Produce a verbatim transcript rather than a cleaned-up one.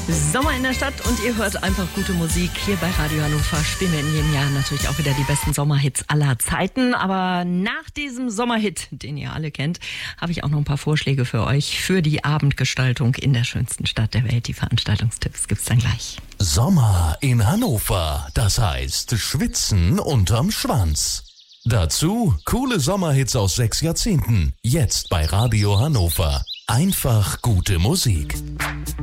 Sommer in der Stadt und ihr hört einfach gute Musik. Hier bei Radio Hannover spielen wir in jedem Jahr natürlich auch wieder die besten Sommerhits aller Zeiten. Aber nach diesem Sommerhit, den ihr alle kennt, habe ich auch noch ein paar Vorschläge für euch für die Abendgestaltung in der schönsten Stadt der Welt. Die Veranstaltungstipps gibt's dann gleich. Sommer in Hannover, das heißt Schwitzen unterm Schwanz. Dazu coole Sommerhits aus sechs Jahrzehnten, jetzt bei Radio Hannover. Einfach gute Musik.